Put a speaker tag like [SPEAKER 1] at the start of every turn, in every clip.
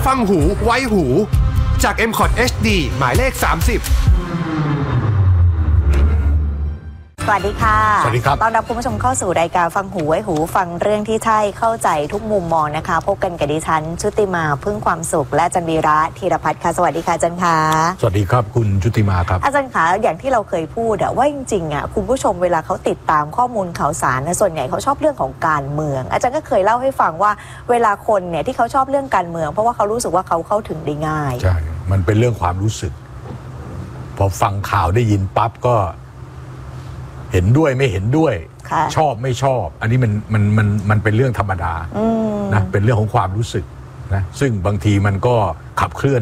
[SPEAKER 1] ฟังหูไว้หูจาก MCOT HD หมายเลข 30
[SPEAKER 2] สวัสดีค่ะ
[SPEAKER 3] สวัสดีครับ
[SPEAKER 2] ต้อนรับคุณผู้ชมเข้าสู่รายการฟังหูไว้หูฟังเรื่องที่ใช่เข้าใจทุกมุมมองนะคะพบกันกับดิฉันชุติมาพึ่งความสุขและจันวีระธีรพัฒน์ค่ะสวัสดีค่ะอาจารย์ค่ะ
[SPEAKER 3] สวัสดีครับคุณชุติมาครับ
[SPEAKER 2] อาจารย์คะอย่างที่เราเคยพูดว่าจริงๆคุณผู้ชมเวลาเขาติดตามข้อมูลข่าวสารส่วนใหญ่เขาชอบเรื่องของการเมืองอาจารย์ก็เคยเล่าให้ฟังว่าเวลาคนเนี่ยที่เขาชอบเรื่องการเมืองเพราะว่าเขารู้สึกว่าเขาเข้าถึงได้ง่าย
[SPEAKER 3] ใช่มันเป็นเรื่องความรู้สึกพอฟังข่าวได้ยินปั๊บก็เห็นด้วยไม่เห็นด้วยชอบไม่ชอบอันนี้มันเป็นเรื่องธรรมดานะเป็นเรื่องของความรู้สึกนะซึ่งบางทีมันก็ขับเคลื่อน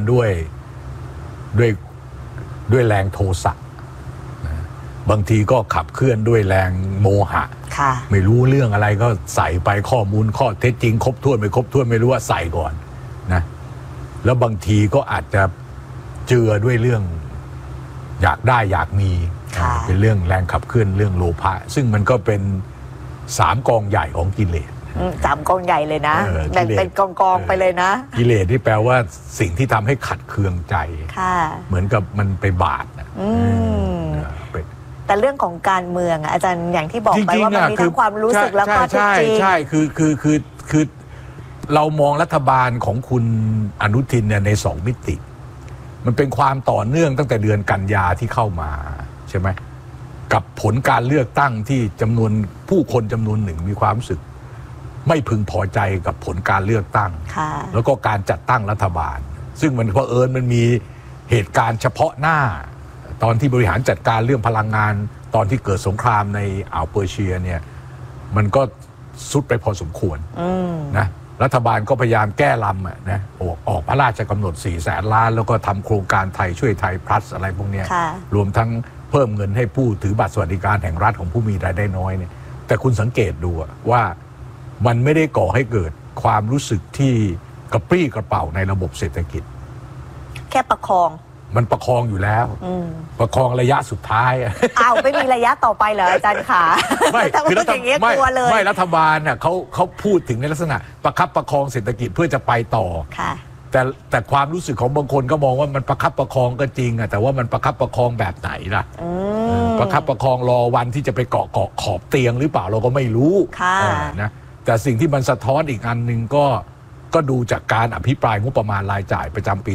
[SPEAKER 3] ด้วยแรงโทสะนะบางทีก็ขับเคลื่อนด้วยแรงโมหะไม่รู้เรื่องอะไรก็ใส่ไปข้อมูลข้อเท็จจริงครบถ้วนไม่ครบถ้วนไม่รู้ว่าใส่ก่อนนะแล้วบางทีก็อาจจะเจือด้วยเรื่องอยากได้อยากมีเป็นเรื่องแรงขับเคลื่อนเรื่องโลภะซึ่งมันก็เป็น3กองใหญ่ของกิเลส
[SPEAKER 2] 3กองใหญ่เลยนะแบ่งเป็นกองไปเลยนะ
[SPEAKER 3] กิเลสที่แปลว่าสิ่งที่ทำให้ขัดเคืองใจเหมือนกับมันไปบาดนะ
[SPEAKER 2] แต่เรื่องของการเมืองอาจารย์อย่างที่บอกไปว่ามันมีทั้งความรู้สึกแล้วก็จริง
[SPEAKER 3] ใช่คือเรามองรัฐบาลของคุณอนุทินเนี่ยใน2มิติมันเป็นความต่อเนื่องตั้งแต่เดือนกันยาที่เข้ามาใช่ไหมกับผลการเลือกตั้งที่จำนวนผู้คนจำนวนหนึ่งมีความรู้สึกไม่พึงพอใจกับผลการเลือกตั้งแล้วก็การจัดตั้งรัฐบาลซึ่งมันเผอิญมันมีเหตุการณ์เฉพาะหน้าตอนที่บริหารจัดการเรื่องพลังงานตอนที่เกิดสงครามในอ่าวเปอร์เซียเนี่ยมันก็สุดไปพอสมควรนะรัฐบาลก็พยายามแก้ลำนะออกพระราชกำหนด400,000 ล้านแล้วก็ทำโครงการไทยช่วยไทย plus อะไรพวกนี้รวมทั้งเพิ่มเงินให้ผู้ถือบัตรสวัสดิการแห่งรัฐของผู้มีรายได้น้อยเนี่ยแต่คุณสังเกตดูว่ามันไม่ได้ก่อให้เกิดความรู้สึกที่กระปรี้กระเป๋าในระบบเศรษฐกิจ
[SPEAKER 2] แค่ประคอง
[SPEAKER 3] มันประคองอยู่แล้วประคองระยะสุดท้าย
[SPEAKER 2] ไม่มีระยะต่อไปเหรออาจารย์ขา
[SPEAKER 3] ไม่คือไม่รัฐบาลน่ะเขาพูดถึงในลักษณะประคับประคองเศรษฐกิจเพื่อจะไปต่อแต่ความรู้สึกของบางคนก็มองว่ามันประคับประคองก็จริงแต่ว่ามันประคับประคองแบบไหนล่ะประคับประคองรอวันที่จะไปเกาะขอบเตียงหรือเปล่าเราก็ไม่รู้นะแต่สิ่งที่มันสะท้อนอีกอันหนึ่งก็ดูจากการอภิปรายงบประมาณรายจ่ายประจำปี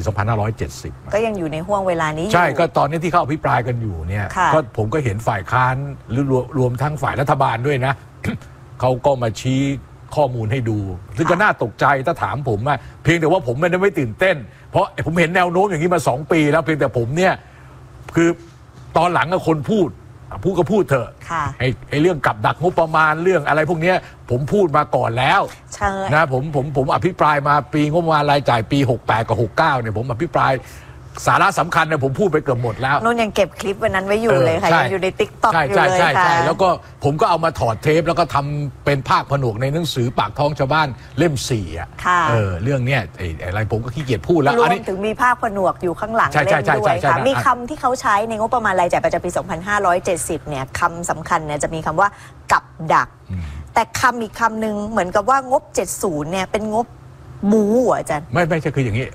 [SPEAKER 3] 2570
[SPEAKER 2] ก็ยังอยู่ในห่วงเวลานี้
[SPEAKER 3] ใช่ก็ตอนนี้ที่เขาอภิปรายกันอยู่เนี่ยก็ผมก็เห็นฝ่ายค้านหรือรวมทั้งฝ่ายรัฐบาลด้วยนะ เขาก็มาชี้ข้อมูลให้ดูซึ่งก็น่าตกใจถ้าถามผมเพียงแต่ว่าผมไม่ตื่นเต้นเพราะผมเห็นแนวโน้มอย่างนี้มา2 ปีแล้วเพียงแต่ผมเนี่ยคือตอนหลังคนพูดก็พูดเถอะไอ้เรื่องกับดักงบประมาณเรื่องอะไรพวกนี้ผมพูดมาก่อนแล้วนะผมอภิปรายมาปีงบประมาณรายจ่ายปี68กับ69เนี่ยผมอภิปรายสาระสำคัญเนี่ยผมพูดไปเกือบหมดแล้ว
[SPEAKER 2] นุ่นยังเก็บคลิปวันนั้นไว้อยู่เลยค่ะยังอยู่ใน TikTok อยู่เลยค่ะ
[SPEAKER 3] ใช่แล้วก็ผมก็เอามาถอดเทปแล้วก็ทำเป็นภาคผนวกในหนังสือปากท้องชาวบ้านเล่ม4เรื่องเนี้ยอะไรผมก็ขี้เกียจพูดแล้ว
[SPEAKER 2] รวมถึงมีภาคผนวกอยู่ข้างหลังเล่มด้วยค่ะมีคำที่เขาใช้ในงบประมาณรายจ่ายประจำปี 2570 เนี่ยคำสำคัญเนี่ยจะมีคำว่ากับดักแต่คำอีกคำหนึ่งเหมือนกับว่างบ70เนี่ยเป็นงบบู๊อาจารย์
[SPEAKER 3] ไม่ใช่คืออย่างนี้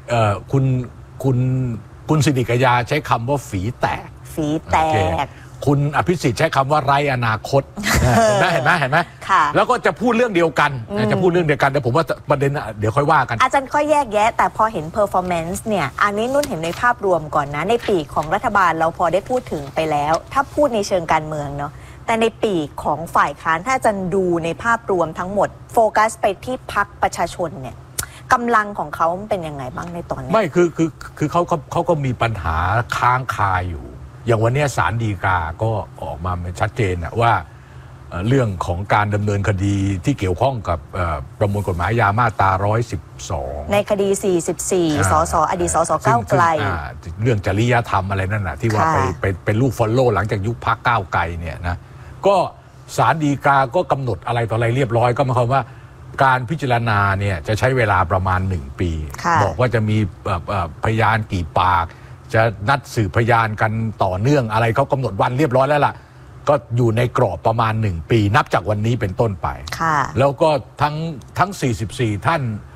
[SPEAKER 3] คุณสิริกัญญาใช้คำว่าฝีแตกคุณอภิสิทธิ์ใช้คำว่าไร้อนาคตเห็นไหมแล้วก็จะพูดเรื่องเดียวกันแต่ผมว่าประเด็นเดี๋ยวค่อยว่ากัน
[SPEAKER 2] อาจารย์ก็แยกแยะแต่พอเห็น performance เนี่ยอันนี้นุ่นเห็นในภาพรวมก่อนนะในปีกของรัฐบาลเราพอได้พูดถึงไปแล้วถ้าพูดในเชิงการเมืองเนาะแต่ในปีกของฝ่ายค้านถ้าอาจารย์ดูในภาพรวมทั้งหมดโฟกัสไปที่พรรคประชาชนเนี่ยกำลังของเขาเป็นยังไงบ้างในตอนนี้
[SPEAKER 3] ไม่คือเขาก็มีปัญหาค้างคาอยู่อย่างวันนี้ศาลฎีกาก็ออกมาชัดเจนว่าเรื่องของการดำเนินคดีที่เกี่ยวข้องกับประมวลกฎหมายอาญามาตรา112ใน
[SPEAKER 2] คดี44สสอดีตสสก้าวไกล
[SPEAKER 3] เรื่องจริยธรรมอะไรนั่นน่ะที่ว่าเป็นลูกฟอลโล่หลังจากยุบพรรคก้าวไกลเนี่ยนะก็ศาลฎีกาก็กำหนดอะไรต่ออะไรเรียบร้อยก็หมายความว่าการพิจารณาเนี่ยจะใช้เวลาประมาณ1 ปีบอกว่าจะมีพยานกี่ปากจะนัดสืบพยานกันต่อเนื่องอะไรเขากำหนดวันเรียบร้อยแล้วล่ะก็อยู่ในกรอบประมาณ1 ปีนับจากวันนี้เป็นต้นไปแล้วก็ทั้ง44ท่าน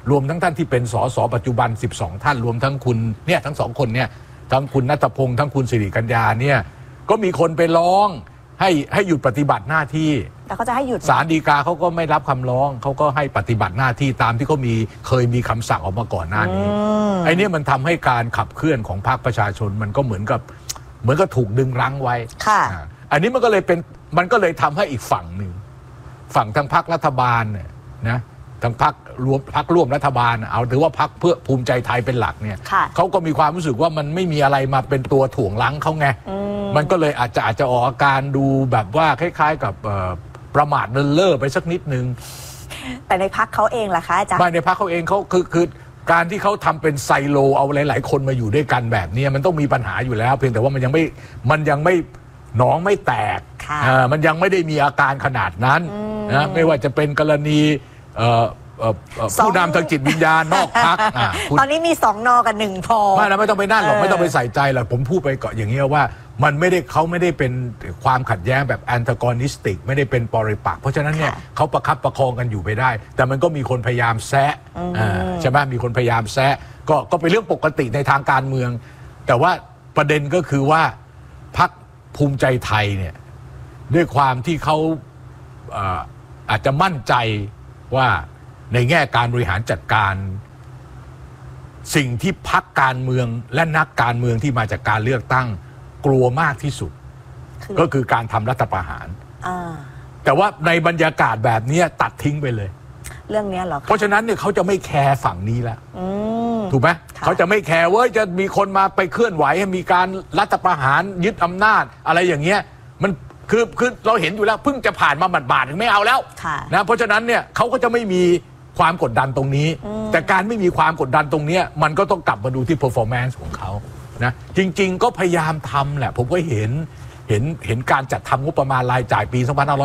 [SPEAKER 3] รวมทั้งท่านที่เป็นสสปัจจุบัน12ท่านรวมทั้งคุณเนี่ยทั้ง2คนเนี่ยทั้งคุณณัฐพงษ์ทั้งคุณสิริกัญญาเนี่ยก็มีคนไปร้องให้หยุดปฏิบัติหน้าที่
[SPEAKER 2] แต่เขาจะให้หยุด
[SPEAKER 3] ศาลฎีกาเขาก็ไม่รับคำร้องเขาก็ให้ปฏิบัติหน้าที่ตามที่เขาเคยมีคำสั่งออกมาก่อนหน้านี้ไอ้นี่มันทำให้การขับเคลื่อนของพรรคประชาชนมันก็เหมือนกับถูกดึงรั้งไว้
[SPEAKER 2] ค่ะ
[SPEAKER 3] อันนี้มันก็เลยทำให้อีกฝั่งหนึ่งฝั่งทางพรรครัฐบาลเนี่ยนะทางพรรคร่วมรัฐบาลเอาถือว่าพรรคเพื่อภูมิใจไทยเป็นหลักเนี่ยเขาก็มีความรู้สึกว่ามันไม่มีอะไรมาเป็นตัวถ่วงรั้งเขาไงมันก็เลยอาจจะออกอาการดูแบบว่าคล้ายๆกับประมาทเลินเล่อไปสักนิดนึง
[SPEAKER 2] แต่ในพรรคเขาเองล่ะคะอาจารย์
[SPEAKER 3] ไม่ในพรรคเขาเองเขาคือการที่เขาทำเป็นไซโลเอาหลายๆคนมาอยู่ด้วยกันแบบนี้มันต้องมีปัญหาอยู่แล้วเพียงแต่ว่ามันยังไม่หนองไม่แตกมันยังไม่ได้มีอาการขนาดนั้นนะไม่ว่าจะเป็นกรณีผู้นำทางจิตวิญญาณนอกพรรค
[SPEAKER 2] ตอนนี้มี2 นอกับ1 พอ
[SPEAKER 3] ไม่ต้องไปนั่นหรอกไม่ต้องไปใส่ใจหรอกผมพูดไปเกาะอย่างนี้ว่าเขาไม่ได้เป็นความขัดแย้งแบบแอนทากอนิสติกไม่ได้เป็นปริปักษ์เพราะฉะนั้นเนี่ยเขาประคับประคองกันอยู่ไปได้แต่มันก็มีคนพยายามแซะใช่ไหมมีคนพยายามแซะก็เป็นเรื่องปกติในทางการเมืองแต่ว่าประเด็นก็คือว่าพรรคภูมิใจไทยเนี่ยด้วยความที่เขาอาจจะมั่นใจว่าในแง่การบริหารจัดการสิ่งที่พรรคการเมืองและนักการเมืองที่มาจากการเลือกตั้งกลัวมากที่สุดก็คือการทำรัฐประหารแต่ว่าในบรรยากาศแบบนี้ตัดทิ้งไปเลย
[SPEAKER 2] เรื่องนี้เหรอ
[SPEAKER 3] เพราะฉะนั้นเนี่ยเขาจะไม่แคร์ฝั่งนี้แล้วถูกไหมเขาจะไม่แคร์ว่าจะมีคนมาไปเคลื่อนไหวให้มีการรัฐประหารยึดอำนาจอะไรอย่างเงี้ยมันคือเราเห็นอยู่แล้วเพิ่งจะผ่านมาบาดๆถึงไม่เอาแล้วนะเพราะฉะนั้นเนี่ยเขาก็จะไม่มีความกดดันตรงนี้แต่การไม่มีความกดดันตรงนี้มันก็ต้องกลับมาดูที่ performance ของเขานะจริงๆก็พยายามทำแหละผมก็เห็นการจัดทำงบประมาณรายจ่ายปี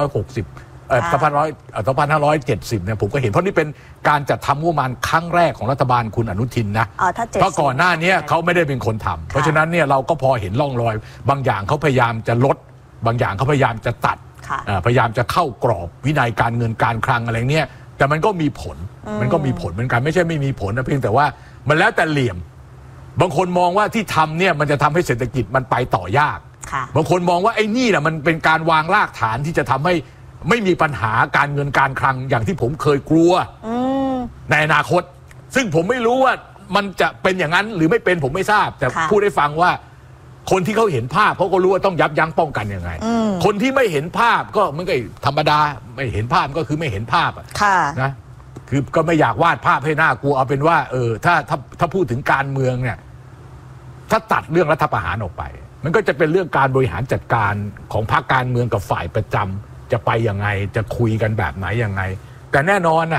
[SPEAKER 3] 2560 2570เนี่ยผมก็เห็นเพราะนี่เป็นการจัดทำงบประมาณครั้งแรกของรัฐบาลคุณอนุทินนะเพราะก่อนหน้านี้เขาไม่ได้เป็นคนทำเพราะฉะนั้นเนี่ยเราก็พอเห็นร่องรอยบางอย่างเขาพยายามจะลดบางอย่างเขาพยายามจะตัดพยายามจะเข้ากรอบวินัยการเงินการคลังอะไรเนี่ยแต่มันก็มีผลเหมือนกันไม่ใช่ไม่มีผลนะเพียงแต่ว่ามันแล้วแต่เหลี่ยมบางคนมองว่าที่ทำเนี่ยมันจะทำให้เศรษฐกิจมันไปต่อยากบางคนมองว่าไอ้นี่นะมันเป็นการวางรากฐานที่จะทำให้ไม่มีปัญหาการเงินการคลังอย่างที่ผมเคยกลัวในอนาคตซึ่งผมไม่รู้ว่ามันจะเป็นอย่างนั้นหรือไม่เป็นผมไม่ทราบแต่พูดให้ฟังว่าคนที่เขาเห็นภาพเขาก็รู้ว่าต้องยับยั้งป้องกันยังไงคนที่ไม่เห็นภาพก็มันก็ธรรมดาไม่เห็นภาพก็คือไม่เห็นภาพนะคือก็ไม่อยากวาดภาพให้น่ากลัวเอาเป็นว่าถ้าพูดถึงการเมืองเนี่ยถ้าตัดเรื่องรัฐประหารออกไปมันก็จะเป็นเรื่องการบริหารจัดการของพรรคการเมืองกับฝ่ายประจำจะไปยังไงจะคุยกันแบบไหนยังไงแต่แน่นอนน่ะ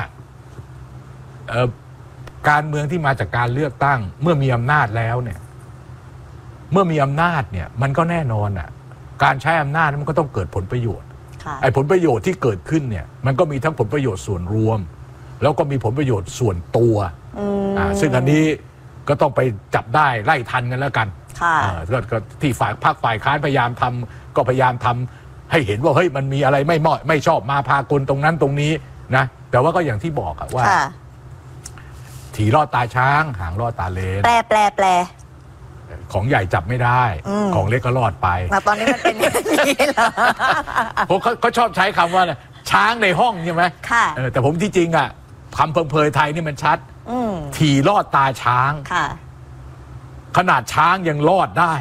[SPEAKER 3] การเมืองที่มาจากการเลือกตั้งเมื่อมีอำนาจแล้วเนี่ยเมื่อมีอำนาจเนี่ยมันก็แน่นอนอ่ะการใช้อำนาจมันก็ต้องเกิดผลประโยชน์ไอ้ผลประโยชน์ที่เกิดขึ้นเนี่ยมันก็มีทั้งผลประโยชน์ส่วนรวมแล้วก็มีผลประโยชน์ส่วนตัวซึ่งอันนี้ก็ต้องไปจับได้ไล่ทันกันแล้วกันก็ที่พรรคฝ่ายค้านพยายามทำก็พยายามทำให้เห็นว่าเฮ้ยมันมีอะไรไม่เหมาะไม่ชอบมาพากลตรงนั้นตรงนี้นะแต่ว่าก็อย่างที่บอกว่าถีรอดตาช้างหางรอดตาเลน
[SPEAKER 2] แปล
[SPEAKER 3] ของใหญ่จับไม่ได้ของเล็กก็รอดไป
[SPEAKER 2] ตอนนี้มันเป็นอย่างนี้เหรอ
[SPEAKER 3] เขาชอบใช้คำว่าช้างในห้องใช่ไหม
[SPEAKER 2] ค่ะ
[SPEAKER 3] แต่ผมที่จริงอ่ะคำเพยไทยนี่มันชัดถี่รอดตาช้างขนาดช้างยังรอดได้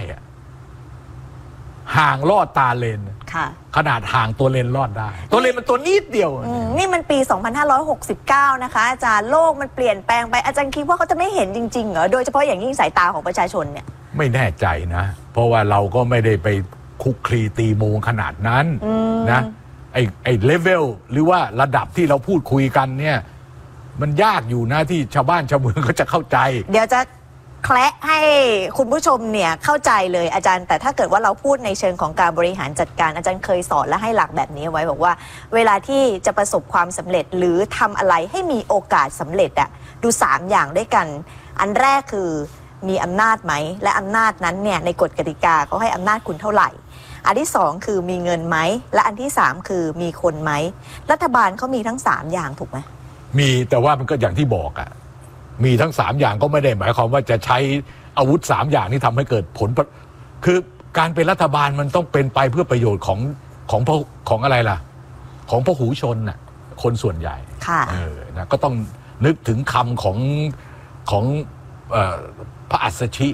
[SPEAKER 3] ห่างรอดตาเลนขนาดห่างตัวเลนรอดได้ตัวเลนมันตัวนิดเดียว
[SPEAKER 2] นี่มันปี 2569 นะคะอาจารย์โลกมันเปลี่ยนแปลงไปอาจารย์คิดว่าเขาจะไม่เห็นจริงๆเหรอโดยเฉพาะอย่างยิ่งสายตาของประชาชนเนี่ย
[SPEAKER 3] ไม่แน่ใจนะเพราะว่าเราก็ไม่ได้ไปคุกคลีตีโมงขนาดนั้นนะไอ้เลเวลหรือว่าระดับที่เราพูดคุยกันเนี่ยมันยากอยู่นะที่ชาวบ้านชาวเมืองก็จะเข้าใจ
[SPEAKER 2] เดี๋ยวจะแคละให้คุณผู้ชมเนี่ยเข้าใจเลยอาจารย์แต่ถ้าเกิดว่าเราพูดในเชิงของการบริหารจัดการอาจารย์เคยสอนและให้หลักแบบนี้ไว้บอกว่าเวลาที่จะประสบความสำเร็จหรือทำอะไรให้มีโอกาสสำเร็จดู3อย่างด้วยกันอันแรกคือมีอำนาจไหมและอำนาจนั้นเนี่ยในกฎกติกาเขาให้อำนาจคุณเท่าไหร่อันที่2คือมีเงินไหมและอันที่3คือมีคนไหมรัฐบาลเขามีทั้ง3อย่างถูกไหม
[SPEAKER 3] มีแต่ว่ามันก็อย่างที่บอกมีทั้ง3อย่างก็ไม่ได้หมายความว่าจะใช้อาวุธ3อย่างที่ทำให้เกิดผลคือการเป็นรัฐบาลมันต้องเป็นไปเพื่อประโยชน์ของอะไรล่ะของพหูชนน่ะคนส่วนใหญ่นะก็ต้องนึกถึงคำของพระอัสสชิ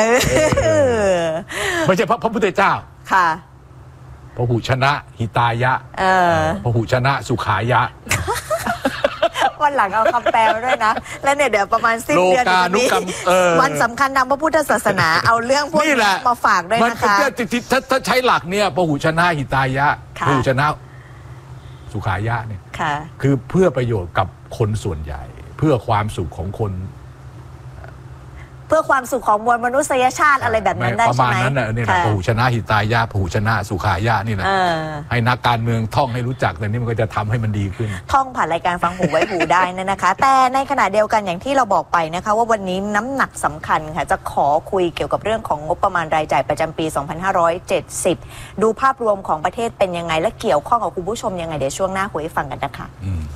[SPEAKER 3] ไม่ใช่พระพุทธเจ้า
[SPEAKER 2] ค่ะ
[SPEAKER 3] พหูชนะหิตายะพหูชนะสุขายะ
[SPEAKER 2] วันหลังเอาคำแปลมาด้วยนะแล้วเนี่ยเดี๋ยวประมาณสิ้นเดือนนี้วันสำคัญทางพระพุทธศาสนาเอาเรื่องพวกนี้มาฝากด้วยนะคะ
[SPEAKER 3] ถ้าใช้หลักเนี่ยพหูชนะหิตายะพหูชนะสุขายะเนี่ยคือเพื่อประโยชน์กับคนส่วนใหญ่เพื่อความสุขของคน
[SPEAKER 2] เพื่อความสุขของมวลมนุษยชาติอะไรแบบนั้นได้ใช่ไหมประมาณ
[SPEAKER 3] นั้นน่ะนี่แหละพหูชนะหิตายะพหูชนะสุขายะนี่แหละให้นักการเมืองท่องให้รู้จักแต่นี่มันก็จะทำให้มันดีขึ้น
[SPEAKER 2] ท่องผ่านรายการฟังหูไว้หูได้นะคะ แต่ในขณะเดียวกันอย่างที่เราบอกไปนะคะว่าวันนี้น้ำหนักสำคัญค่ะจะขอคุยเกี่ยวกับเรื่องของงบประมาณรายจ่ายประจำปี 2570 ดูภาพรวมของประเทศเป็นยังไงและเกี่ยวข้องกับคุณผู้ชมยังไงเดี๋ยวช่วงหน้าคุยให้ฟังกันนะคะ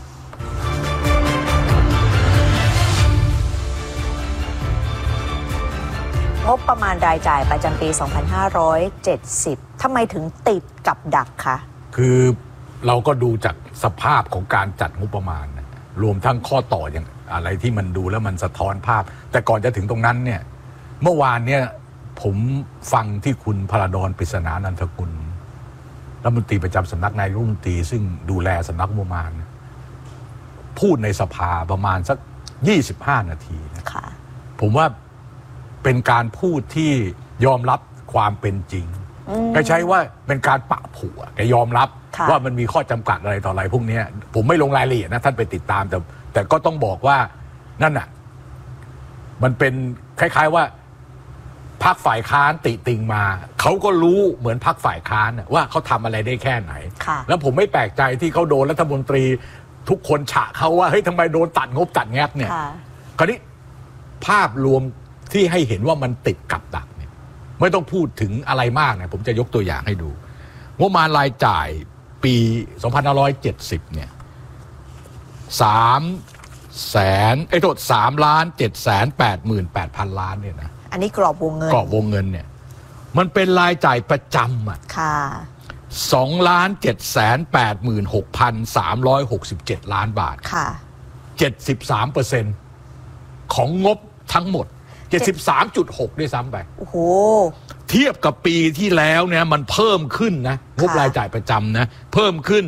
[SPEAKER 2] งบประมาณรายจ่ายประจำปี 2570 ทำไมถึงติดกับดักคะ
[SPEAKER 3] คือเราก็ดูจากสภาพของการจัดงบประมาณรวมทั้งข้อต่ออย่างอะไรที่มันดูแล้วมันสะท้อนภาพแต่ก่อนจะถึงตรงนั้นเนี่ยเมื่อวานเนี่ยผมฟังที่คุณพลดร ปริศนานันทกุลรัฐมนตรีประจำสำนักนายกรัฐมนตรีซึ่งดูแลสำนักงบประมาณพูดในสภาประมาณสัก25 นาที
[SPEAKER 2] ค่ะ
[SPEAKER 3] ผมว่าเป็นการพูดที่ยอมรับความเป็นจริงไม่ใช่ว่าเป็นการปะผัวแกยอมรับว่ามันมีข้อจำกัดอะไรต่ออะไรพวกนี้ผมไม่ลงรายละเอียดนะท่านไปติดตามแต่ก็ต้องบอกว่านั่นน่ะมันเป็นคล้ายๆว่าพรรคฝ่ายค้านติติงมาเขาก็รู้เหมือนพรรคฝ่ายค้านว่าเขาทำอะไรได้แค่ไหนแล้วผมไม่แปลกใจที่เขาโดนรัฐมนตรีทุกคนฉะเขาว่าเฮ้ยทำไมโดนตัดงบตัดแงบเนี่ยคราวนี้ภาพรวมที่ให้เห็นว่ามันติดกับดักเนี่ยไม่ต้องพูดถึงอะไรมากนะผมจะยกตัวอย่างให้ดูงบประมาณรายจ่ายปี 2570 เนี่ย3,788,000 ล้านเนี่ยนะ
[SPEAKER 2] อันนี้กรอบวงเงิน
[SPEAKER 3] เนี่ยมันเป็นรายจ่ายประจำ
[SPEAKER 2] ค่ะ
[SPEAKER 3] 2,786,367 ล้านบาท
[SPEAKER 2] ค่ะ
[SPEAKER 3] 73% ของงบทั้งหมด73.6 ด้วยซ้ำไป
[SPEAKER 2] โอ้โห
[SPEAKER 3] เทียบกับปีที่แล้วเนี่ยมันเพิ่มขึ้นนะงบรายจ่ายประจำนะเพิ่มขึ้น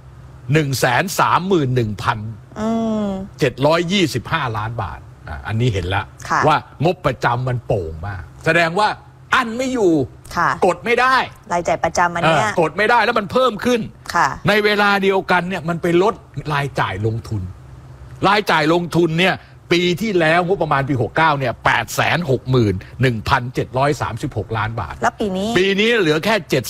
[SPEAKER 3] 131,725 ล้านบาทอันนี้เห็นแล้วว่างบประจำมันโป่งมากแสดงว่าอันไม่อยู่กดไม่ได้
[SPEAKER 2] รายจ่ายประจำอันเนี้ย
[SPEAKER 3] กดไม่ได้แล้วมันเพิ่มขึ้นในเวลาเดียวกันเนี่ยมันไปลดรายจ่ายลงทุนรายจ่ายลงทุนเนี่ยปีที่แล้วงบประมาณปี69เนี่ย 861,736 ล้านบาท
[SPEAKER 2] แล้วปี
[SPEAKER 3] นี้เหลือแค่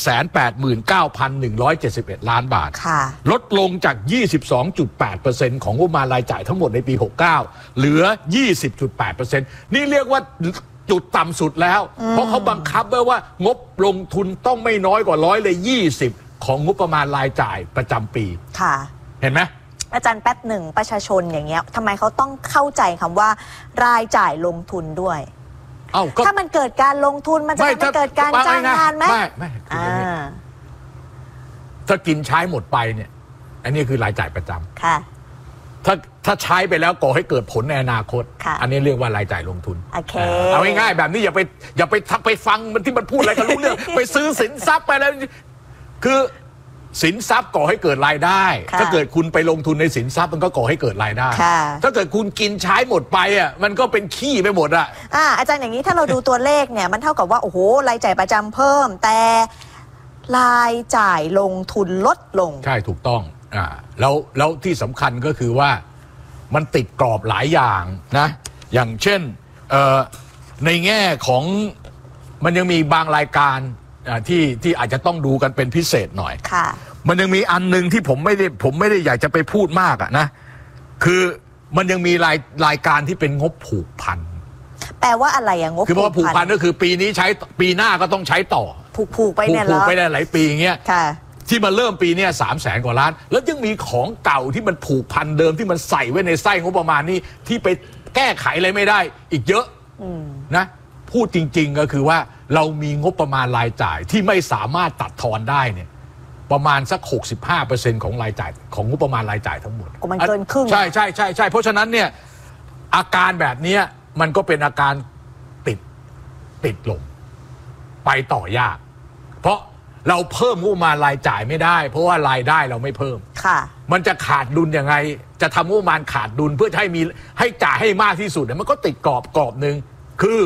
[SPEAKER 3] 789,171 ล้านบาทลดลงจาก 22.8% ของงบประมาณรายจ่ายทั้งหมดในปี69เหลือ 20.8% นี่เรียกว่าจุดต่ำสุดแล้วเพราะเขาบังคับไว้ว่างบลงทุนต้องไม่น้อยกว่า120ของงบประมาณรายจ่ายประจำปีเห็นไหม
[SPEAKER 2] อาจารย์แป๊บหนึ่งประชาชนอย่างเงี้ยทำไมเขาต้องเข้าใจคำว่ารายจ่ายลงทุนด้วยถ้ามันเกิดการลงทุนมันจะทำให้เกิดการจ้างงานไหม
[SPEAKER 3] ไม่ถ้ากินใช้หมดไปเนี่ยอันนี้คือรายจ่ายประจ
[SPEAKER 2] ำค่ะ
[SPEAKER 3] ถ้าใช้ไปแล้วก่อให้เกิดผลในอนาคตอันนี้เรียกว่ารายจ่ายลงทุนเอาง่ายๆแบบนี้อย่าไปฟังมันที่มันพูดอะไรกันรู้เรื่องไปซื้อสินทรัพย์ไปแล้วคือสินทรัพย์ก่อให้เกิดรายได้ถ้าเกิดคุณไปลงทุนในสินทรัพย์มันก็ก่อให้เกิดรายได้ถ้าเกิดคุณกินใช้หมดไปมันก็เป็นขี้ไปหมด
[SPEAKER 2] อาจารย์อย่างนี้ถ้าเราดูตัวเลขเนี่ยมันเท่ากับว่าโอ้โหรายจ่ายประจำเพิ่มแต่รายจ่ายลงทุนลดลง
[SPEAKER 3] ใช่ถูกต้องแล้วที่สำคัญก็คือว่ามันติดกรอบหลายอย่างนะอย่างเช่นในแง่ของมันยังมีบางรายการที่อาจจะต้องดูกันเป็นพิเศษหน่อยมันยังมีอันนึงที่ผมไม่ได้อยากจะไปพูดมากนะคือมันยังมีรายการที่เป็นงบผูกพัน
[SPEAKER 2] แปลว่าอะไรงบ
[SPEAKER 3] คือเพราะว่าผูกพันก็คือปีนี้ใช้ปีหน้าก็ต้องใช้ต่อ
[SPEAKER 2] ผูกไปเนี่ย
[SPEAKER 3] ผูกไปได้หลายปีอย่างเงี้ยที่มาเริ่มปีนี้300,000 กว่าล้านแล้วยังมีของเก่าที่มันผูกพันเดิมที่มันใส่ไว้ในไส้งบประมาณนี้ที่ไปแก้ไขอะไรไม่ได้อีกเยอะนะพูดจริงๆก็คือว่าเรามีงบประมาณรายจ่ายที่ไม่สามารถตัดทอนได้เนี่ยประมาณสัก 65% ของรายจ่ายของงบประมาณรายจ่ายทั้งหมด
[SPEAKER 2] ก็มันเกินครึ่ง
[SPEAKER 3] ใช่ใช่ใช่ใช่เพราะฉะนั้นเนี่ยอาการแบบนี้มันก็เป็นอาการติดลมไปต่อยากเพราะเราเพิ่มงบประมาณรายจ่ายไม่ได้เพราะว่ารายได้เราไม่เพิ่ม
[SPEAKER 2] ค่ะ
[SPEAKER 3] มันจะขาดดุลยังไงจะทำงบประมาณขาดดุลเพื่อให้จ่ายให้มากที่สุดเนี่ยมันก็ติดกรอบหนึ่งคือ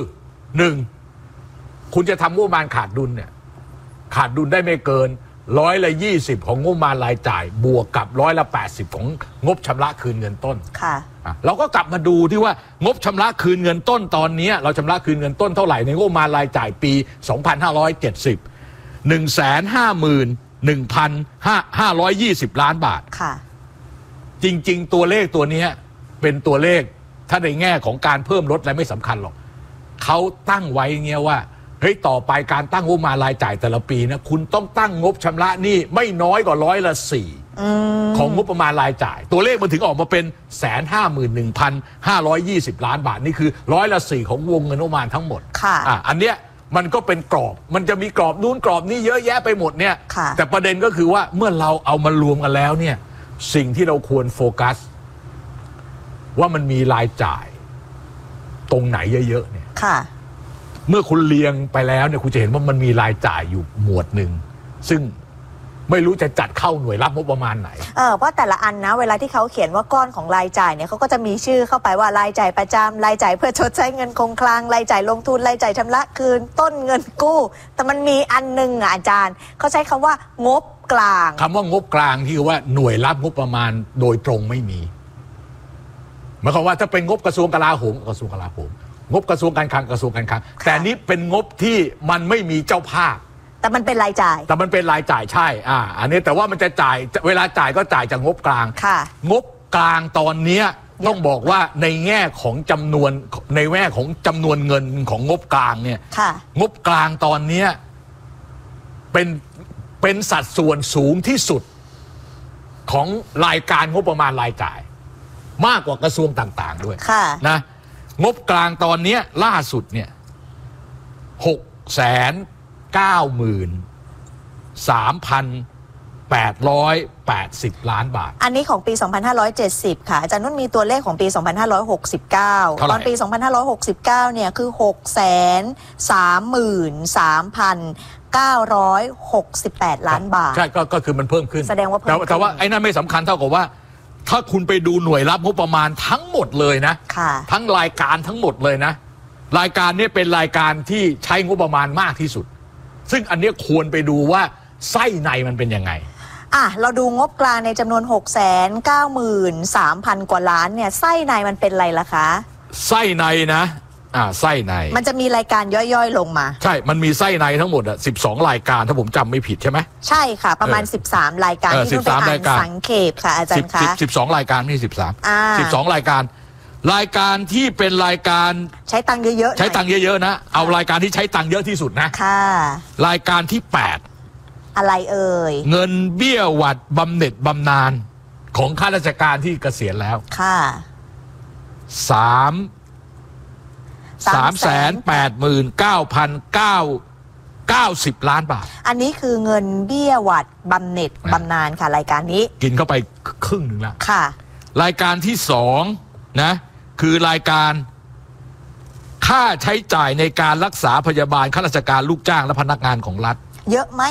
[SPEAKER 3] 1คุณจะทำงบประมาณขาดดุลเนี่ยขาดดุลได้ไม่เกิน120ของงบประมาณรายจ่ายบวกกับ180ของงบชำระคืนเงินต้น
[SPEAKER 2] ค่ะ
[SPEAKER 3] เราก็กลับมาดูที่ว่างบชำระคืนเงินต้นตอนนี้เราชำระคืนเงินต้นเท่าไหร่ในงบประมาณรายจ่ายปี2570 151,520 ล้านบาท
[SPEAKER 2] ค่ะ
[SPEAKER 3] จริงๆตัวเลขตัวนี้เป็นตัวเลขถ้าในแง่ของการเพิ่มลดอะไรไม่สำคัญหรอกเขาตั้งไว้เงี้ยว่าเฮ้ยต่อไปการตั้งงบประมาณรายจ่ายแต่ละปีนะคุณต้องตั้งงบชำระหนี้ไม่น้อยกว่า4%ของงบประมาณรายจ่ายตัวเลขมันถึงออกมาเป็น 151,520 ล้านบาทนี่คือ4%ของวงเงินงบประมาณทั้งหมด
[SPEAKER 2] ค่ะ
[SPEAKER 3] อันเนี้ยมันก็เป็นกรอบมันจะมีกรอบนู้นกรอบนี้เยอะแยะไปหมดเนี่ยแต่ประเด็นก็คือว่าเมื่อเราเอามารวมกันแล้วเนี่ยสิ่งที่เราควรโฟกัสว่ามันมีรายจ่ายตรงไหนเยอะๆเนี่ยเมื่อคุณเรียงไปแล้วเนี่ยคุณจะเห็นว่ามันมีรายจ่ายอยู่หมวดหนึ่งซึ่งไม่รู้จะจัดเข้าหน่วยรับงบประมาณไหน
[SPEAKER 2] เพราะแต่ละอันนะเวลาที่เขาเขียนว่าก้อนของรายจ่ายเนี่ยเขาก็จะมีชื่อเข้าไปว่ารายจ่ายประจำรายจ่ายเพื่อชดใช้เงินคงคลังรายจ่ายลงทุนรายจ่ายชำระคืนต้นเงินกู้แต่มันมีอันนึงอาจารย์เขาใช้คำว่างบกลาง
[SPEAKER 3] คำว่างบกลางที่คือว่าหน่วยรับงบประมาณโดยตรงไม่มีหมายความว่าถ้าเป็นงบกระทรวงกลาโหมกระทรวงกลาโหมงบกระทรวงการคลังกระทรวงการคลังแต่นี้เป็นงบที่มันไม่มีเจ้าภาพ
[SPEAKER 2] แต่มันเป็นรายจ่าย
[SPEAKER 3] ใช่อันนี้แต่ว่ามันจะจ่ายเวลาจ่ายก็จ่ายจากงบกลางงบกลางตอนนี้ต้องบอกว่าในแง่ของจำนวนเงินของงบกลางเนี่ยงบกลางตอนนี้เป็นสัดส่วนสูงที่สุดของรายการงบประมาณรายจ่ายมากกว่ากระทรวงต่างๆด้วยนะงบกลางตอนนี้ล่าสุดเนี่ย693,880 ล้านบาท
[SPEAKER 2] อันนี้ของปี2570ค่ะอาจารย์นุ่นมีตัวเลขของปี2569ตอนปี2569เนี่ยคือ633,968 ล้านบาท
[SPEAKER 3] ใช่ก็คือมันเพิ่มขึ้น
[SPEAKER 2] แสดงว่า
[SPEAKER 3] แต่ว่าไอ้นั่นไม่สำคัญเท่ากับว่าถ้าคุณไปดูหน่วยรับงบประมาณทั้งหมดเลยนะทั้งรายการทั้งหมดเลยนะรายการนี้เป็นรายการที่ใช้งบประมาณมากที่สุดซึ่งอันนี้ควรไปดูว่าไส้ในมันเป็นยังไง
[SPEAKER 2] เราดูงบกลางในจำนวน 693,000 กว่าล้านเนี่ยไส้ในมันเป็นอะไรล่ะคะ
[SPEAKER 3] ไส้ในนะไส้ใน
[SPEAKER 2] มันจะมีรายการย่อยๆลงมา
[SPEAKER 3] ใช่มันมีไส้ในทั้งหมด12รายการถ้าผมจำไม่ผิดใช่ไหม
[SPEAKER 2] ใช่ค่ะประมาณ13รายการที่ต้องไปอ่านสังเขปค่ะอาจารย์คะ
[SPEAKER 3] 12รายการไม่ใช่13รายการที่เป็นรายการ
[SPEAKER 2] ใช้ตังค์เยอะ
[SPEAKER 3] ๆใช้ตังค์เยอะๆนะเอารายการที่ใช้ตังค์เยอะที่สุดนะ
[SPEAKER 2] ค่ะ
[SPEAKER 3] รายการที่8
[SPEAKER 2] อะไรเอ่ย
[SPEAKER 3] เงินเบี้ยหวัดบำเหน็จบำนาญของข้าราชการที่เกษียณแล้ว
[SPEAKER 2] ค่ะ
[SPEAKER 3] 389,990 ล้านบาท
[SPEAKER 2] อันนี้คือเงินเบี้ยหวัดบำเหน็จบำนาญค่ะรายการนี้
[SPEAKER 3] กินเข้าไปครึ่งหนึ่งแล้ว
[SPEAKER 2] ค่ะ
[SPEAKER 3] รายการที่2นะคือรายการค่าใช้จ่ายในการรักษาพยาบาลข้าราชการลูกจ้างและพนักงานของรัฐ
[SPEAKER 2] เยอะไหม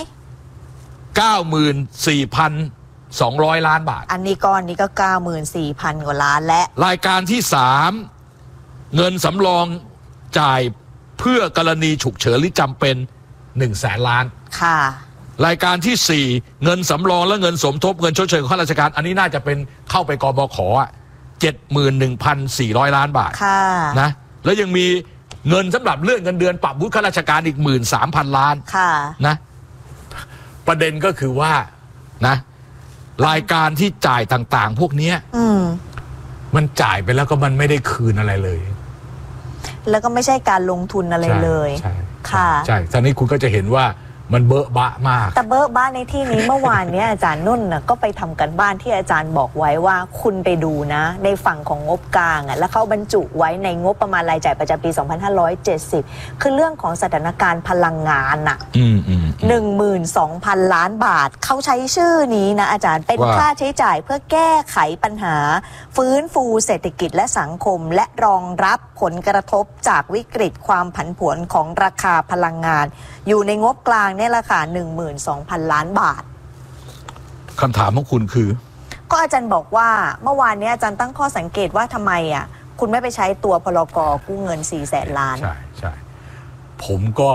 [SPEAKER 3] 94,200 ล้านบาท
[SPEAKER 2] อันนี้ก้อนนี้ก็ 94,000 กว่าล้านและ
[SPEAKER 3] รายการที่3เงินสำรองจ่ายเพื่อกรณีฉุกเฉินหรือจำเป็น100,000 ล้าน
[SPEAKER 2] ค่ะ
[SPEAKER 3] รายการที่4เงินสำรองและเงินสมทบเงินชดเชยของข้าราชการอันนี้น่าจะเป็นเข้าไปกบข71,400 ล้านบาทนะแล้วยังมีเงินสำหรับเลื่อนเงินเดือนปรับวุฒิข้าราชการอีก 13,000 ล้านนะประเด็นก็คือว่านะรายการที่จ่ายต่างๆพวกนี้มันจ่ายไปแล้วก็มันไม่ได้คืนอะไรเลย
[SPEAKER 2] แล้วก็ไม่ใช่การลงทุนอะไรเลย
[SPEAKER 3] ค่ะใช่ตอนนี้คุณก็จะเห็นว่ามันเบอะบะมาก
[SPEAKER 2] แต่เบอะบ้านในที่นี้ เมื่อวานเนี้ยอาจารย์นุ่นนะก็ไปทำกันบ้านที่อาจารย์บอกไว้ว่าคุณไปดูนะในฝั่งของงบกลางแล้วเขาบรรจุไว้ในงบประมาณรายจ่ายประจำปี 2570 คือเรื่องของสถานการณ์พลังงานอะ12,000 ล้านบาทเขาใช้ชื่อนี้นะอาจารย์เป็นค่าใช้จ่ายเพื่อแก้ไขปัญหาฟื้นฟูเศรษฐกิจและสังคมและรองรับผลกระทบจากวิกฤตความผันผวนของราคาพลังงานอยู่ในงบกลางเนี่ยแหละค่ะ 12,000 ล้านบาท
[SPEAKER 3] คำถามของคุณคือ
[SPEAKER 2] ก็อาจารย์บอกว่าเมื่อวานนี้อาจารย์ตั้งข้อสังเกตว่าทำไมคุณไม่ไปใช้ตัวพลก.กู้เงิน 400,000 ล้าน
[SPEAKER 3] ใช่ผมก็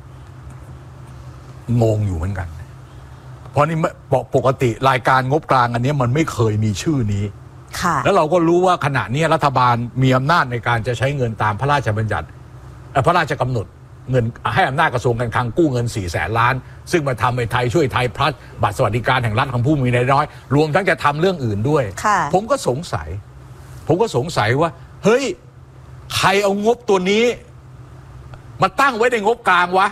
[SPEAKER 3] งงอยู่เหมือนกันเพราะนี่ปกติรายการงบกลางอันนี้มันไม่เคยมีชื่อนี้แล้วเราก็รู้ว่าขณะนี้รัฐบาลมีอำนาจในการจะใช้เงินตามพระราชบัญญัติพระราชกำหนดเงินให้อำนาจกระทรวงการคลังกู้เงิน 400,000 ล้านซึ่งมาทำให้ไทยช่วยไทยพลัสบัตรสวัสดิการแห่งรัฐของผู้มีรายได้น้อยรวมทั้งจะทำเรื่องอื่นด้วยผมก็สงสัยว่าเฮ้ยใครเอางบตัวนี้มาตั้งไว้ในงบกลางวะ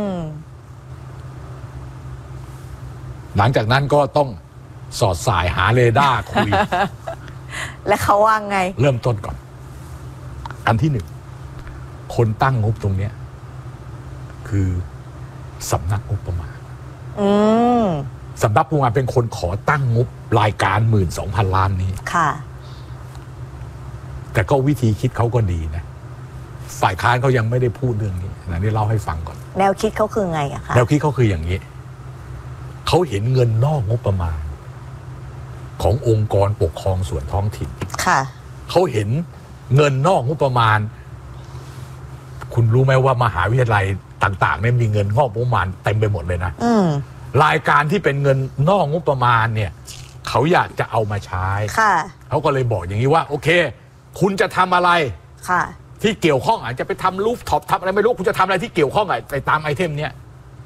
[SPEAKER 3] หลังจากนั้นก็ต้องสอดสายหาเรดาร์คุย
[SPEAKER 2] และเขาว่าไง
[SPEAKER 3] เริ่มต้นก่อนอันที่หนึ่งคนตั้งงบตรงเนี้ยคือสำนักงบประมาณสำนักงบประมาณเป็นคนขอตั้งงบรายการ 12,000 ล้านนี้
[SPEAKER 2] ค่ะ
[SPEAKER 3] แต่ก็วิธีคิดเขาก็ดีนะฝ่ายค้านเขายังไม่ได้พูดเรื่องนี้นะนี่เล่าให้ฟังก่อน
[SPEAKER 2] แนวคิดเขาคือไงอะคะ
[SPEAKER 3] แนวคิดเขาคืออย่างนี้เขาเห็นเงินนอกงบประมาณขององค์กรปกครองส่วนท้องถิ่น
[SPEAKER 2] ค่ะ
[SPEAKER 3] เขาเห็นเงินนอกงบประมาณคุณรู้ไหมว่ามหาวิทยาลัยต่างๆเนี่ยมีเงินงอกงบประมาณเต็มไปหมดเลยนะรายการที่เป็นเงินนอกงบประมาณเนี่ยเขาอยากจะเอามาใช้เขาก็เลยบอกอย่างนี้ว่าโอเคคุณจะทำอะไรที่เกี่ยวข้องอาจจะไปทำรูฟท็อปทำอะไรไม่รู้คุณจะทำอะไรที่เกี่ยวข้องไปตามไอเทมเนี้ย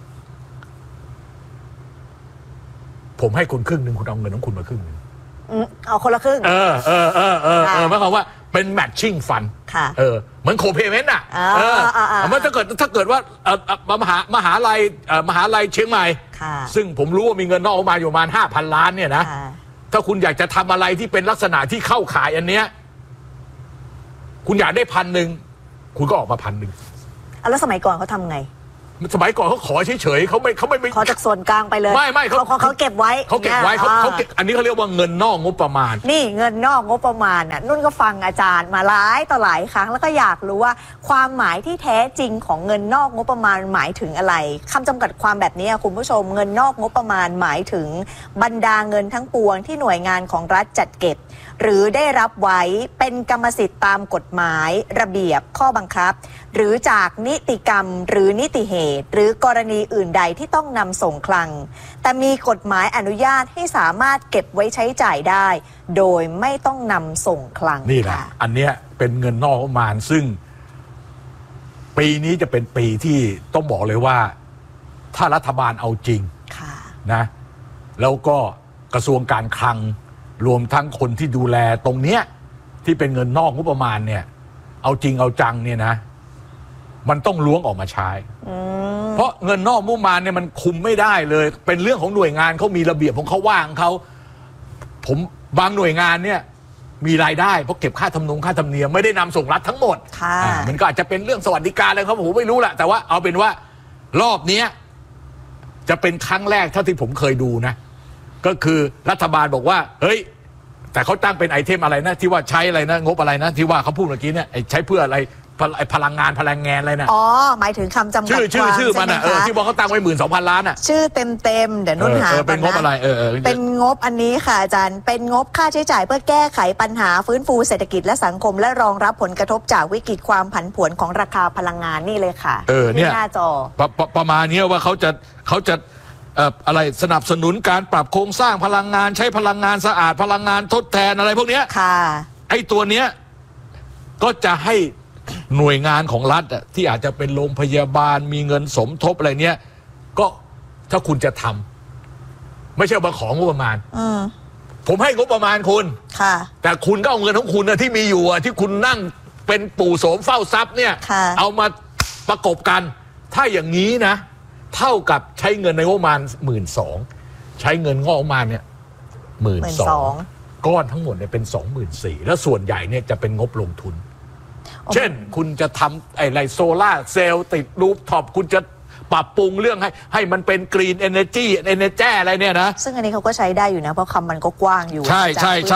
[SPEAKER 3] ผมให้คุณครึ่งหนึ่งคุณเอาเงินของคุณมาครึ่งหนึ่ง
[SPEAKER 2] เอาคนละครึ่ง
[SPEAKER 3] หมายความว่าเป็นแมทชิ่งฟันเหมือนโคเพย์เมนต์มันถ้าเกิดว่ามหาลัยเชียงใหม่ซึ่งผมรู้ว่ามีเงินนอกมาอยู่ประมาณ 5,000 ล้านเนี่ยนะถ้าคุณอยากจะทำอะไรที่เป็นลักษณะที่เข้าข่ายอันเนี้ยคุณอยากได้ 1,000 คุณก็ออกมา 1,000
[SPEAKER 2] แล้วสมัยก่อนเขาทำไง
[SPEAKER 3] สมัยก่อนเขาขอเฉยๆเขาไม่
[SPEAKER 2] ขอจากส่วนกลางไปเลย
[SPEAKER 3] ไม่
[SPEAKER 2] เขาเก็บไว้
[SPEAKER 3] เขาเก็บอันนี้เขาเรียกว่าเงินนอกงบประมาณ
[SPEAKER 2] นี่เงินนอกงบประมาณน่ะนุ่นก็ฟังอาจารย์มาหลายต่อหลายครั้งแล้วก็อยากรู้ว่าความหมายที่แท้จริงของเงินนอกงบประมาณหมายถึงอะไรคำจำกัดความแบบนี้คุณผู้ชมเงินนอกงบประมาณหมายถึงบรรดาเงินทั้งปวงที่หน่วยงานของรัฐจัดเก็บหรือได้รับไว้เป็นกรรมสิทธิ์ตามกฎหมายระเบียบข้อบังคับหรือจากนิติกรรมหรือนิติเหตุหรือกรณีอื่นใดที่ต้องนำส่งคลังแต่มีกฎหมายอนุญาตให้สามารถเก็บไว้ใช้จ่ายได้โดยไม่ต้องนำส่งคลัง
[SPEAKER 3] นี่แหละอันเนี้ยเป็นเงินนอกงบประมาณซึ่งปีนี้จะเป็นปีที่ต้องบอกเลยว่าถ้ารัฐบาลเอาจริงนะแล้วก็กระทรวงการคลังรวมทั้งคนที่ดูแลตรงเนี้ยที่เป็นเงินนอกงบประมาณเนี่ยเอาจริงเอาจังเนี่ยนะมันต้องล้วงออกมาใช้เพราะเงินนอกงบประมาณเนี่ยมันคุมไม่ได้เลยเป็นเรื่องของหน่วยงานเขามีระเบียบของเขาว่างเขาผมบางหน่วยงานเนี่ยมีรายได้เพราะเก็บค่าธรรมเนียมไม่ได้นำส่งรัฐทั้งหมดมันก็อาจจะเป็นเรื่องสวัสดิการอะไรครับผมไม่รู้แหละแต่ว่าเอาเป็นว่ารอบนี้จะเป็นครั้งแรกเท่าที่ผมเคยดูนะก็คือรัฐบาลบอกว่าเฮ้ยแต่เขาตั้งเป็นไอเทมอะไรนะที่ว่าใช้อะไรนะงบอะไรนะที่ว่าเขาพูดเมื่อกี้เนี่ยใช้เพื่ออะไรพลังงานอะไรนะ
[SPEAKER 2] หมายถึงคำจำกัดความ
[SPEAKER 3] ชื่อมันที่บอกเขาตั้งไว้ 12,000 ล้าน
[SPEAKER 2] ชื่อเต็มเดี๋ยวนุ่นหา
[SPEAKER 3] เป็นงบอะไร
[SPEAKER 2] เป็นงบอันนี้ค่ะอาจารย์เป็นงบค่าใช้จ่ายเพื่อแก้ไขปัญหาฟื้นฟูเศรษฐกิจและสังคมและรองรับผลกระทบจากวิกฤตความผันผวนของราคาพลังงานนี่เลยค่ะ
[SPEAKER 3] เนี่ย
[SPEAKER 2] หน้าจอ
[SPEAKER 3] ประมาณนี้ว่าเขาจะอะไรสนับสนุนการปรับโครงสร้างพลังงานใช้พลังงานสะอาดพลังงานทดแทนอะไรพวกนี้ไอ้ตัวเนี้ยก็จะให้หน่วยงานของรัฐที่อาจจะเป็นโรงพยาบาลมีเงินสมทบอะไรเนี้ยก็ถ้าคุณจะทำไม่ใช่มาของงบประมาณผมให้งบประมาณคุณแต่คุณก็เอาเงินของคุณที่มีอยู่ที่คุณนั่งเป็นปู่โสมเฝ้าทรัพย์เนี่ยเอามาประกบกันถ้าอย่างนี้นะเท่ากับใช้เงินในงบประมาณ12,000ใช้เงินงบประมาณเนี่ย12,000ก้อนทั้งหมดเนี่ยเป็น24,000แล้วส่วนใหญ่เนี่ยจะเป็นงบลงทุนเช่นคุณจะทำอะไรโซล่าเซลล์ติดรูฟท็อปคุณจะปรับปรุงเรื่องให้มันเป็นกรีนเอเนอร์จีอะไรเนี่ยนะ
[SPEAKER 2] ซึ่งอันนี้เขาก็ใช้ได้อยู่นะเพราะคำมันก็กว้างอยู่
[SPEAKER 3] ใช่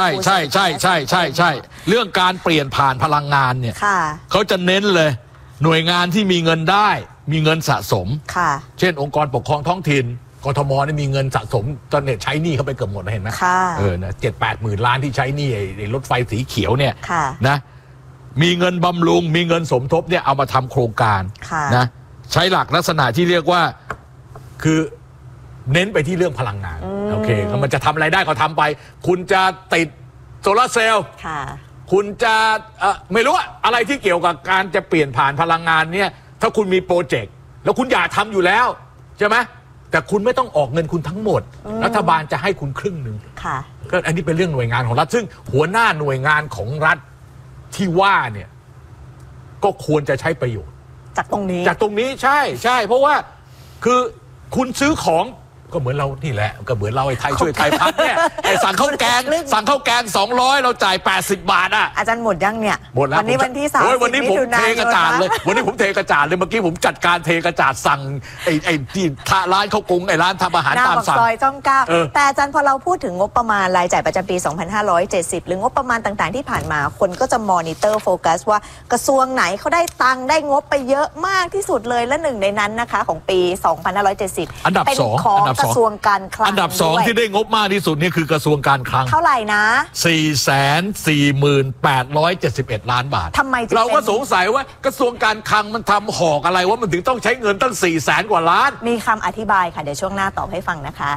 [SPEAKER 3] เรื่องการเปลี่ยนผ่านพลังงานเนี่ยเขาจะเน้นเลยหน่วยงานที่มีเงินได้มีเงินสะสมเช่นองค์กรปกครองท้องถิ่นกทมนี่มีเงินสะสมตอนนี้ใช้หนี้เขาไปเกือบหมดเห็นไหมนะ7-8 หมื่นล้านที่ใช้หนี้ไอ้รถไฟสีเขียวเนี่ยนะมีเงินบำรุงมีเงินสมทบเนี่ยเอามาทำโครงการนะใช้หลักลักษณะที่เรียกว่าคือเน้นไปที่เรื่องพลังงานโอเคมันจะทำอะไรได้ก็ทำไปคุณจะติดโซลาร์เซลล์คุณจะไม่รู้อะไรที่เกี่ยวกับการจะเปลี่ยนผ่านพลังงานเนี่ยถ้าคุณมีโปรเจกต์แล้วคุณอยากทำอยู่แล้วใช่ไหมแต่คุณไม่ต้องออกเงินคุณทั้งหมดรัฐบาลจะให้คุณครึ่งหนึ่งก็อันนี้เป็นเรื่องหน่วยงานของรัฐซึ่งหัวหน้าหน่วยงานของรัฐที่ว่าเนี่ยก็ควรจะใช้ประโยชน์
[SPEAKER 2] จากตรงนี้
[SPEAKER 3] ใช่เพราะว่าคือคุณซื้อของก็เหมือนเรานี่แหละก็เหมือนเราไอ้ไทยช่วยไทยพัฒน์เนี่ยไอ้สั่งข้าวแกง200เราจ่าย80 บาทอ่ะ
[SPEAKER 2] อาจารย์หมดยังเนี่ย
[SPEAKER 3] หมดแล้ว
[SPEAKER 2] วันนี้วันที่30
[SPEAKER 3] วันนี้ผมเทกระจาดเลยวันนี้ผมเทกระจาดเลยเมื่อกี้ผมจัดการเทกระจาดสั่งไอ้ที่ร้านข้าวกงไอ้ร้านทำอาหารตามสั่ง
[SPEAKER 2] ซอยจ้องก้าวแต่อาจารย์พอเราพูดถึงงบประมาณรายจ่ายประจำปี2570หรืองบประมาณต่างๆที่ผ่านมาคนก็จะมอนิเตอร์โฟกัสว่ากระทรวงไหนเขาได้ตังค์ได้งบไปเยอะมากที่สุดเลยและหนึ่งในนั้นนะคะของปี2570
[SPEAKER 3] อันดับ2
[SPEAKER 2] ของกระทรวงการคลัง
[SPEAKER 3] อันดับ2ที่ได้งบมากที่สุดนี่คือกระทรวงการคลัง
[SPEAKER 2] เท่าไหร่นะ
[SPEAKER 3] 448,71 ล้านบาท
[SPEAKER 2] ทำไม
[SPEAKER 3] เราก็สงสัยว่ากระทรวงการคลังมันทำหอกอะไรว่ามันถึงต้องใช้เงินตั้ง400,000 กว่าล้าน
[SPEAKER 2] มีคำอธิบายค่ะเดี๋ยวช่วงหน้าตอบให้ฟังนะคะ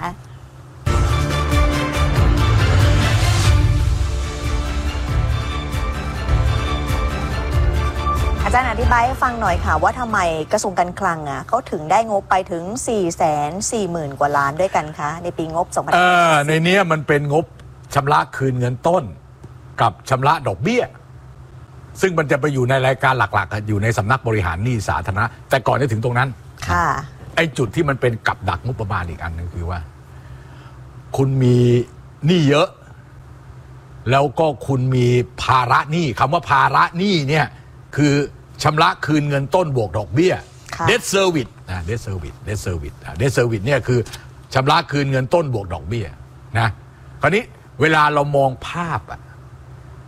[SPEAKER 2] อาจารย์อธิบายให้ฟังหน่อยค่ะว่าทำไมกระทรวงการคลังเขาถึงได้งบไปถึง 440,000 กว่าล้านด้วยกันคะในปีงบ
[SPEAKER 3] ในนี้มันเป็นงบชำระคืนเงินต้นกับชำระดอกเบี้ยซึ่งมันจะไปอยู่ในรายการหลักๆอยู่ในสำนักบริหารหนี้สาธารณะแต่ก่อนจะถึงตรงนั้นไอ้จุดที่มันเป็นกับดักงบประมาณอีกอันนึงคือว่าคุณมีหนี้เยอะแล้วก็คุณมีภาระหนี้คำว่าภาระหนี้เนี่ยคือชำระคืนเงินต้นบวกดอกเบี้ย debt service debt service เนี่ยคือชำระคืนเงินต้นบวกดอกเบี้ยนะคราวนี้เวลาเรามองภาพ